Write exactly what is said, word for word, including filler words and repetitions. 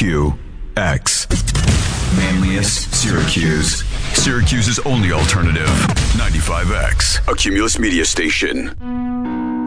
Q X. Manlius, Syracuse. Syracuse's only alternative. ninety-five X, a Cumulus media station.